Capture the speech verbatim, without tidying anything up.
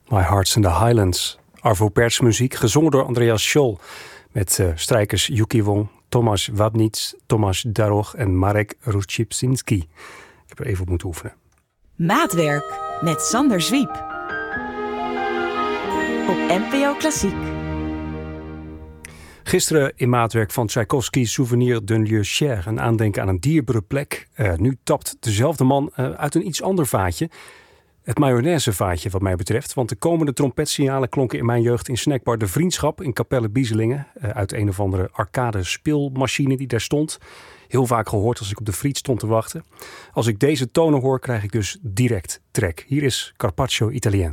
My Heart's in the Highlands. Arvo Pärt muziek, gezongen door Andreas Scholl. Met uh, strijkers Yuki Wong, Tomasz Wabnitz, Tomasz Daroch en Marek Ruszczypczynski. Ik heb er even op moeten oefenen. Maatwerk met Sander Zwiep. Op N P O Klassiek. Gisteren in Maatwerk van Tchaikovsky's Souvenir d'un lieu cher. Een aandenken aan een dierbare plek. Uh, nu tapt dezelfde man uh, uit een iets ander vaatje. Het mayonaisevaatje wat mij betreft. Want de komende trompetsignalen klonken in mijn jeugd in snackbar De Vriendschap in Capelle Bieselingen. Uh, uit een of andere arcade speelmachine die daar stond. Heel vaak gehoord als ik op de friet stond te wachten. Als ik deze tonen hoor, krijg ik dus direct trek. Hier is Carpaccio Italien.